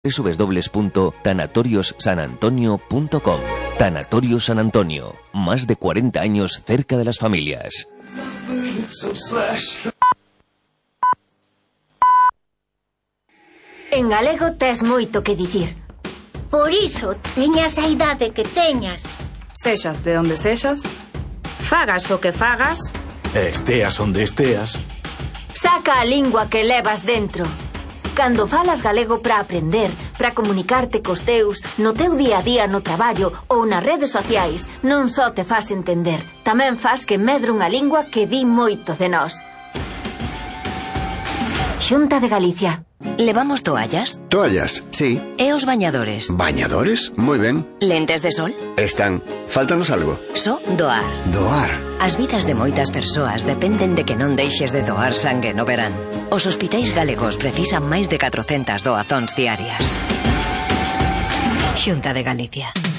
www.tanatoriossanantonio.com. Tanatorios San Antonio, más de 40 años cerca de las familias. En galego tes moito que dicir. Por iso, teñas a idade que teñas. Sexas de onde sexas, Fagas o que fagas, esteas onde esteas. saca a lingua que levas dentro. Cando falas galego para aprender, para comunicarte cos teus, no teu día a día no traballo ou nas redes sociais, non só te fas entender, tamén fas que medre unha lingua que di moito de nós. Xunta de Galicia. ¿Levamos toallas? Toallas, sí. E os bañadores? ¿Bañadores? Muy ben. Lentes de sol? Están. Fáltanos algo. Só doar. Doar. As vidas de moitas persoas dependen de que non deixes de doar sangue no verán. Os hospitais galegos precisan máis de 400 doazóns diarias. Xunta de Galicia.